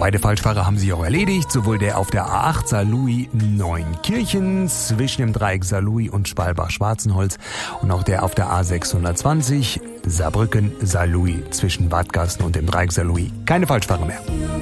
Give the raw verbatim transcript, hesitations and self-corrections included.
beide Falschfahrer haben sich auch erledigt. Sowohl der auf der A acht Saarlouis-Neunkirchen zwischen dem Dreieck Saarlouis und Spalbach-Schwarzenholz und auch der auf der A sechshundertzwanzig Saarbrücken-Saarlouis zwischen Wadgassen und dem Dreieck Saarlouis. Keine Falschfahrer mehr.